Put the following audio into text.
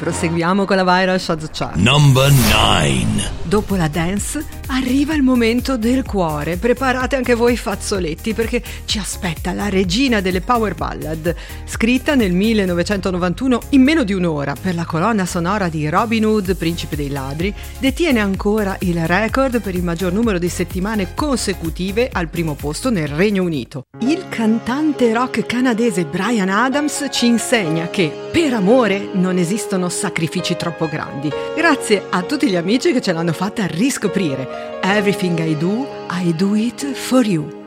Proseguiamo con la Viral Shot Chart. Number 9. Dopo la dance arriva il momento del cuore. Preparate anche voi fazzoletti perché ci aspetta la regina delle power ballad, scritta nel 1991 in meno di un'ora per la colonna sonora di Robin Hood, Principe dei ladri. Detiene ancora il record per il maggior numero di settimane consecutive al primo posto nel Regno Unito. Il cantante rock canadese Bryan Adams ci insegna che per amore non esistono sacrifici troppo grandi. Grazie a tutti gli amici che ce l'hanno fatta riscoprire. Everything I do it for you.